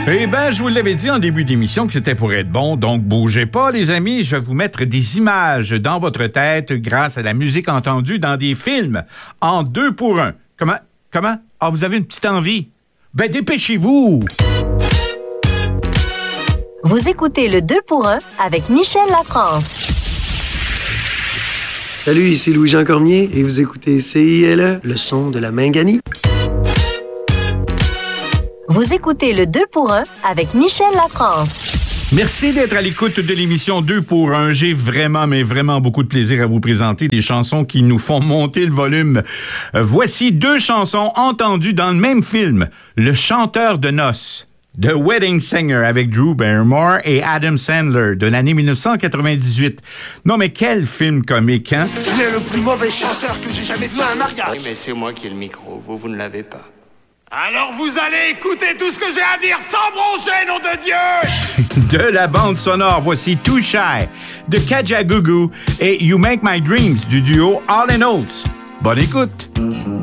Eh bien, je vous l'avais dit en début d'émission que c'était pour être bon, donc bougez pas, les amis. Je vais vous mettre des images dans votre tête grâce à la musique entendue dans des films en 2 pour 1. Comment? Ah, vous avez une petite envie? Ben, dépêchez-vous! Vous écoutez le 2 pour 1 avec Michel Lafrance. Salut, ici Louis-Jean Cormier et vous écoutez CILE, le son de la Minganie. Vous écoutez le 2 pour 1 avec Michel Lafrance. Merci d'être à l'écoute de l'émission 2 pour 1. J'ai vraiment, mais vraiment beaucoup de plaisir à vous présenter des chansons qui nous font monter le volume. Voici 2 chansons entendues dans le même film. Le chanteur de noces, The Wedding Singer avec Drew Barrymore et Adam Sandler de l'année 1998. Non mais quel film comique, hein? Tu es le plus mauvais chanteur que j'ai jamais vu à un mariage. Oui, mais c'est moi qui ai le micro. Vous ne l'avez pas. Alors vous allez écouter tout ce que j'ai à dire sans broncher, nom de Dieu! De la bande sonore, voici Too Shy de Kajagoogoo et You Make My Dreams du duo All & Oates. Bonne écoute!